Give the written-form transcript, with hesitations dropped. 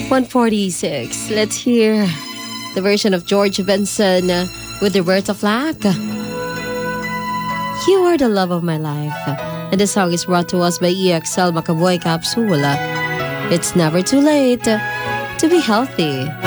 146. Let's hear the version of George Benson with Roberta Flack. You are the love of my life. And the song is brought to us by EXL Macaboy Capsule. It's never too late to be healthy.